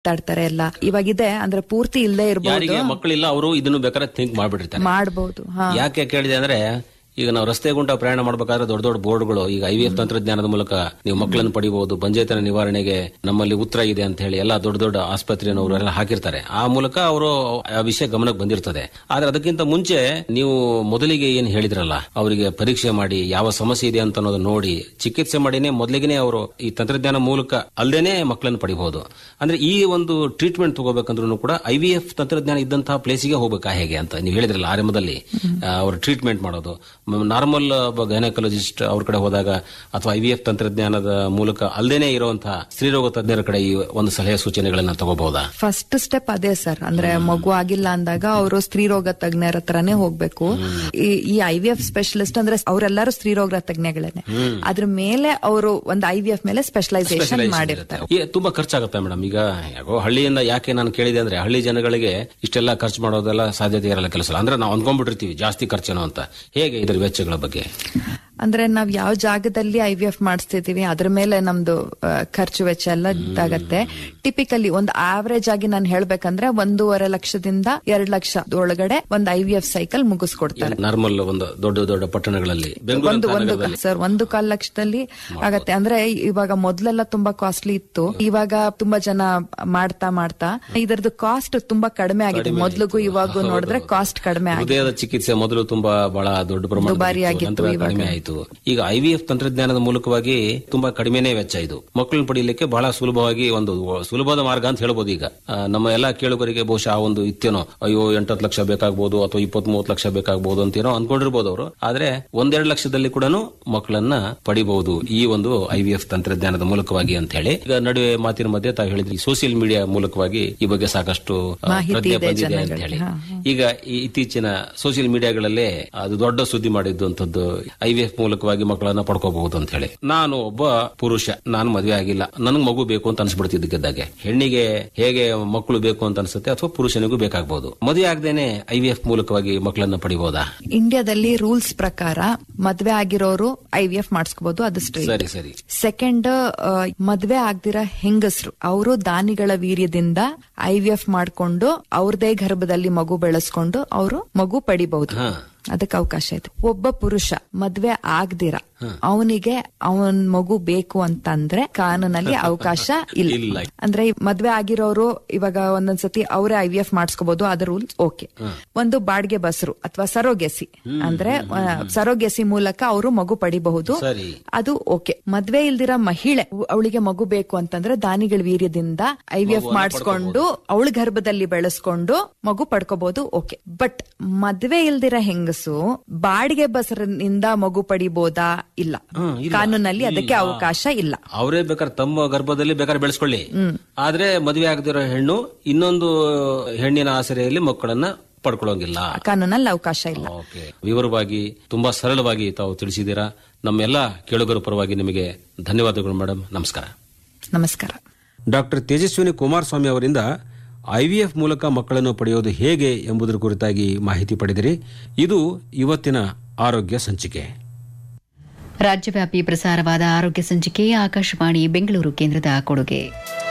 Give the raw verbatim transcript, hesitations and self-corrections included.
ಮಾತಾಡ್ತಾರೆ ಎಲ್ಲ ಇವಾಗಿದೆ ಅಂದ್ರೆ ಪೂರ್ತಿ ಇಲ್ಲದೆ ಇರಬಹುದು. ಮಕ್ಕಳಿಲ್ಲ ಅವರು ಇದನ್ನು ಬೇಕಾದ್ರೆ ಥಿಂಕ್ ಮಾಡ್ಬಿಟ್ಟಿರ್ತಾರೆ. ಮಾಡಬಹುದು. ಯಾಕೆ ಕೇಳಿದೆ ಅಂದ್ರೆ ಈಗ ನಾವು ರಸ್ತೆ ಗುಂಟ ಪ್ರಯಾಣ ಮಾಡಬೇಕಾದ್ರೆ ದೊಡ್ಡ ದೊಡ್ಡ ಬೋರ್ಡ್ಗಳು ಈಗ ಐ ವಿ ಎಫ್ ತಂತ್ರಜ್ಞಾನದ ಮೂಲಕ ನೀವು ಮಕ್ಕಳನ್ನು ಪಡಿಬಹುದು, ಬಂಜೇತನ ನಿವಾರಣೆಗೆ ನಮ್ಮಲ್ಲಿ ಉತ್ತರ ಇದೆ ಅಂತ ಹೇಳಿ ಎಲ್ಲ ದೊಡ್ಡ ದೊಡ್ಡ ಆಸ್ಪತ್ರೆಯವರು ಎಲ್ಲ ಹಾಕಿರ್ತಾರೆ. ಆ ಮೂಲಕ ಅವರು ಆ ವಿಷಯ ಗಮನಕ್ಕೆ ಬಂದಿರ್ತದೆ. ಆದ್ರೆ ಅದಕ್ಕಿಂತ ಮುಂಚೆ ನೀವು ಮೊದಲಿಗೆ ಏನ್ ಹೇಳಿದ್ರಲ್ಲ, ಅವರಿಗೆ ಪರೀಕ್ಷೆ ಮಾಡಿ ಯಾವ ಸಮಸ್ಯೆ ಇದೆ ಅಂತ ಅನ್ನೋದು ನೋಡಿ ಚಿಕಿತ್ಸೆ ಮಾಡಿನೇ ಮೊದಲಿಗೆ ಅವರು ಈ ತಂತ್ರಜ್ಞಾನ ಮೂಲಕ ಅಲ್ಲದೇನೆ ಮಕ್ಕಳನ್ನು ಪಡಿಬಹುದು. ಅಂದ್ರೆ ಈ ಒಂದು ಟ್ರೀಟ್ಮೆಂಟ್ ತಗೋಬೇಕಂದ್ರೂ ಕೂಡ ಐ ವಿ ಎಫ್ ತಂತ್ರಜ್ಞಾನ ಇದ್ದಂತಹ ಪ್ಲೇಸಿಗೆ ಹೋಗ್ಬೇಕಾ ಹೇಗೆ ಅಂತ ನೀವು ಹೇಳಿದ್ರಲ್ಲ ಆರಂಭದಲ್ಲಿ, ಅವರು ಟ್ರೀಟ್ಮೆಂಟ್ ಮಾಡೋದು ನಾರ್ಮಲ್ ಗೈನಕಾಲಜಿಸ್ಟ್ ಅವ್ರ ಕಡೆ ಹೋದಾಗ ಅಥವಾ ಐ ವಿ ಎಫ್ ತಂತ್ರಜ್ಞಾನದ ಮೂಲಕ ಅಲ್ಲದೇನೆ ಇರುವಂತಹ ಸ್ತ್ರೀರೋಗ ತಜ್ಞರ ಕಡೆ ಈ ಒಂದು ಸಲಹೆ ಸೂಚನೆಗಳನ್ನ ತಗೋಬಹುದಾ? ಫಸ್ಟ್ ಸ್ಟೆಪ್ ಅದೇ ಸರ್. ಅಂದ್ರೆ ಮಗು ಆಗಿಲ್ಲ ಅಂದಾಗ ಅವರು ಸ್ತ್ರೀರೋಗ ತಜ್ಞರ ಹತ್ರನೇ ಹೋಗ್ಬೇಕು. ಈ ಐ ವಿ ಎಫ್ ಸ್ಪೆಷಲಿಸ್ಟ್ ಅಂದ್ರೆ ಅವರೆಲ್ಲರೂ ಸ್ತ್ರೀರೋಗ ತಜ್ಞಗಳೇನೆ. ಅದ್ರ ಮೇಲೆ ಅವರು ಒಂದು ಐ ವಿ ಎಫ್ ಮೇಲೆ ಸ್ಪೆಷಲೈಸೇಷನ್ ಮಾಡಿರ್ತಾರೆ. ತುಂಬಾ ಖರ್ಚಾಗುತ್ತೆ ಮೇಡಮ್. ಈಗ ಯಾಕೋ ಹಳ್ಳಿಯಿಂದ ಯಾಕೆ ನಾನು ಕೇಳಿದೆ ಅಂದ್ರೆ ಹಳ್ಳಿ ಜನಗಳಿಗೆ ಇಷ್ಟೆಲ್ಲ ಖರ್ಚು ಮಾಡೋದೆಲ್ಲ ಸಾಧ್ಯತೆ ಇರಲ್ಲ ಕೆಲಸ. ಅಂದ್ರೆ ನಾವು ಅಂದ್ಕೊಂಡ್ಬಿಟ್ಟಿರ್ತೀವಿ ಜಾಸ್ತಿ ಖರ್ಚೇನೋ ಅಂತ. ಹೇಗೆ ಇದರ ವೆಚ್ಚಗಳ ಬಗ್ಗೆ? ಅಂದ್ರೆ ನಾವ್ ಯಾವ ಜಾಗದಲ್ಲಿ ಐ ವಿ ಎಫ್ ಮಾಡಿಸ್ತಿದೀವಿ ಅದ್ರ ಮೇಲೆ ನಮ್ದು ಖರ್ಚು ವೆಚ್ಚ ಎಲ್ಲ ಇದಾಗತ್ತೆ. ಟಿಪಿಕಲಿ ಒಂದು ಆವರೇಜ್ ಆಗಿ ನಾನು ಹೇಳ್ಬೇಕಂದ್ರೆ ಒಂದೂವರೆ ಲಕ್ಷದಿಂದ ಎರಡ್ ಲಕ್ಷ ಒಳಗಡೆ ಒಂದು I V F cycle ಮುಗಿಸ್ಕೊಡ್ತಾರೆ. Normal ಒಂದು ದೊಡ್ಡ ದೊಡ್ಡ ಪಟ್ಟಣಗಳಲ್ಲಿ ಒಂದು ಒಂದು ಸರ್ ಒಂದು ಕಾಲ್ ಲಕ್ಷದಲ್ಲಿ ಆಗತ್ತೆ. ಅಂದ್ರೆ ಇವಾಗ ಮೊದ್ಲೆಲ್ಲ ತುಂಬಾ ಕಾಸ್ಟ್ಲಿ ಇತ್ತು, ಇವಾಗ ತುಂಬಾ ಜನ ಮಾಡ್ತಾ ಮಾಡ್ತಾ ಇದರದ್ದು ಕಾಸ್ಟ್ ತುಂಬಾ ಕಡಿಮೆ ಆಗಿದೆ. ಮೊದ್ಲಿಗೂ ಇವಾಗ ನೋಡಿದ್ರೆ ಕಾಸ್ಟ್ ಕಡಿಮೆ ಆಗಿದೆ. ಚಿಕಿತ್ಸೆ ಮೊದಲು ತುಂಬಾ ಬಹಳ ದೊಡ್ಡ ಪ್ರಮಾಣದ ಕಡಿಮೆ ಆಯಿತು. ಈಗ ಐ ವಿ ಎಫ್ ತಂತ್ರಜ್ಞಾನದ ಮೂಲಕವಾಗಿ ತುಂಬಾ ಕಡಿಮೆನೇ ವೆಚ್ಚ. ಇದು ಮಕ್ಕಳನ್ನು ಪಡೆಯಲಿಕ್ಕೆ ಬಹಳ ಸುಲಭವಾಗಿ ಒಂದು ಸುಲಭದ ಮಾರ್ಗ ಅಂತ ಹೇಳ್ಬೋದು. ಈಗ ನಮ್ಮ ಎಲ್ಲಾ ಕೇಳುಗರಿಗೆ ಬಹುಶಃ ಒಂದು ಇತ್ತೇನೋ ಅಯ್ಯೋ ಎಂಟತ್ತು ಲಕ್ಷ ಬೇಕಾಗಬಹುದು ಅಥವಾ ಇಪ್ಪತ್ ಮೂವತ್ತು ಲಕ್ಷ ಬೇಕಾಗಬಹುದು ಅಂತೇನೋ ಅನ್ಕೊಂಡಿರ್ಬೋದು ಅವರು. ಆದ್ರೆ ಒಂದೆರಡು ಲಕ್ಷದಲ್ಲಿ ಕೂಡ ಮಕ್ಕಳನ್ನ ಪಡಿಬಹುದು ಈ ಒಂದು ಐ ವಿ ಎಫ್ ತಂತ್ರಜ್ಞಾನದ ಮೂಲಕವಾಗಿ ಅಂತ ಹೇಳಿ. ಈಗ ನಡುವೆ ಮಾತಿನ ಮಧ್ಯೆ ತಾವು ಹೇಳಿದ್ರಿ ಸೋಷಿಯಲ್ ಮೀಡಿಯಾ ಮೂಲಕವಾಗಿ ಈ ಬಗ್ಗೆ ಸಾಕಷ್ಟು ಪ್ರಜ್ಞೆ ಬಂದಿದೆ ಅಂತ ಹೇಳಿ. ಈಗ ಇತ್ತೀಚಿನ ಸೋಷಿಯಲ್ ಮೀಡಿಯಾಗಳಲ್ಲೇ ಅದು ದೊಡ್ಡ ಸುದ್ದಿ ಮಾಡಿದ್ದು ಅಂತದ್ದು ಐ ವಿ ಎಫ್ ಮೂಲಕವಾಗಿ ಮಕ್ಕಳನ್ನ ಪಡ್ಕೋಬಹುದು ಅಂತ ಹೇಳಿ. ನಾನು ಒಬ್ಬ ಪುರುಷ, ನಾನು ಮದುವೆ ಆಗಿಲ್ಲ, ನನಗ್ ಮಗು ಬೇಕು ಅಂತ ಅನ್ಸ್ಬಿಡ್ತಿದ್ದಕ್ಕಿದ್ದಾಗೆ. ಹೆಣ್ಣಿಗೆ ಹೇಗೆ ಮಕ್ಕಳು ಬೇಕು ಅಂತ ಅನ್ಸುತ್ತೆ ಅಥವಾ ಪುರುಷನಿಗೂ ಬೇಕಾಗಬಹುದು. ಮದುವೆ ಆಗದೇನೆ ಐ ವಿ ಎಫ್ ಮೂಲಕವಾಗಿ ಮಕ್ಕಳನ್ನ ಪಡಿಬಹುದಾ? ಇಂಡಿಯಾದಲ್ಲಿ ರೂಲ್ಸ್ ಪ್ರಕಾರ ಮದುವೆ ಆಗಿರೋರು ಐ ವಿ ಎಫ್ ಮಾಡಿಸ್ಕೋಬಹುದು, ಅದು ಸರಿ ಸರಿ. ಸೆಕೆಂಡ್, ಮದುವೆ ಆಗದಿರ ಹೆಂಗಸರು ಅವರು ದಾನಿಗಳ ವೀರ್ಯದಿಂದ ಐ ವಿ ಎಫ್ ಮಾಡ್ಕೊಂಡು ಅವ್ರದೇ ಗರ್ಭದಲ್ಲಿ ಮಗು ಬೆಳೆಸ್ಕೊಂಡು ಅವರು ಮಗು ಪಡಿಬಹುದು. ಅದಕ್ಕೆ ಅವಕಾಶ ಇದೆ. ಒಬ್ಬ ಪುರುಷ ಮದ್ವೆ ಆಗದಿರ ಅವನಿಗೆ ಅವನ್ ಮಗು ಬೇಕು ಅಂತಂದ್ರೆ ಕಾನೂನಲ್ಲಿ ಅವಕಾಶ ಇಲ್ಲ. ಅಂದ್ರೆ ಮದ್ವೆ ಆಗಿರೋರು ಇವಾಗ ಒಂದೊಂದ್ಸತಿ ಅವರೇ ಐ ವಿ ಎಫ್ ಮಾಡಿಸ್ಕೋಬಹುದು, ಅದ ರೂಲ್ಸ್ ಓಕೆ. ಒಂದು ಬಾಡ್ಗೆ ಬಸರು ಅಥವಾ ಸರೋಗೆಸಿ ಅಂದ್ರೆ ಸರೋಗೆಸಿ ಮೂಲಕ ಅವರು ಮಗು ಪಡಿಬಹುದು, ಅದು ಓಕೆ. ಮದ್ವೆ ಇಲ್ದಿರ ಮಹಿಳೆ ಅವಳಿಗೆ ಮಗು ಬೇಕು ಅಂತಂದ್ರೆ ದಾನಿಗಳ ವೀರ್ಯದಿಂದ ಐ ವಿ ಎಫ್ ಮಾಡಿಸ್ಕೊಂಡು ಅವಳ ಗರ್ಭದಲ್ಲಿ ಬೆಳೆಸ್ಕೊಂಡು ಮಗು ಪಡ್ಕೋಬಹುದು, ಓಕೆ. ಬಟ್ ಮದ್ವೆ ಇಲ್ದಿರ ಹೆಂಗಸು ಬಾಡಿಗೆ ಬಸರಿನಿಂದ ಮಗು ಪಡಿಬಹುದಾ? ಇಲ್ಲ, ಕಾನೂನಲ್ಲಿ ಅದಕ್ಕೆ ಅವಕಾಶ ಇಲ್ಲ. ಅವರೇ ಬೇಕಾದ್ರೆ ತಮ್ಮ ಗರ್ಭದಲ್ಲಿ ಬೇಕಾದ್ರೆ ಬೆಳೆಸ್ಕೊಳ್ಳಿ. ಆದ್ರೆ ಮದುವೆ ಆಗದಿರೋ ಹೆಣ್ಣು ಇನ್ನೊಂದು ಹೆಣ್ಣಿನ ಆಸರೆಯಲ್ಲಿ ಮಕ್ಕಳನ್ನ ಪಡ್ಕೊಳ್ಳೋಂಗಿಲ್ಲ, ಕಾನೂನಲ್ಲಿ ಅವಕಾಶ ಇಲ್ಲ. ವಿವರವಾಗಿ ತುಂಬಾ ಸರಳವಾಗಿ ತಾವು ತಿಳಿಸಿದ್ದೀರಾ. ನಮ್ಮೆಲ್ಲ ಕೇಳುಗರ ಪರವಾಗಿ ನಿಮಗೆ ಧನ್ಯವಾದಗಳು ಮೇಡಮ್. ನಮಸ್ಕಾರ. ನಮಸ್ಕಾರ. ಡಾಕ್ಟರ್ ತೇಜಸ್ವಿನಿ ಕುಮಾರಸ್ವಾಮಿ ಅವರಿಂದ ಐ ವಿ ಎಫ್ ಮೂಲಕ ಮಕ್ಕಳನ್ನು ಪಡೆಯೋದು ಹೇಗೆ ಎಂಬುದರ ಕುರಿತಾಗಿ ಮಾಹಿತಿ ಪಡೆದಿರಿ. ಇದು ಇವತ್ತಿನ ಆರೋಗ್ಯ ಸಂಚಿಕೆ. ರಾಜ್ಯವ್ಯಾಪಿ ಪ್ರಸಾರವಾದ ಆರೋಗ್ಯ ಸಂಚಿಕೆ ಆಕಾಶವಾಣಿ ಬೆಂಗಳೂರು ಕೇಂದ್ರದ ಕೊಡುಗೆ.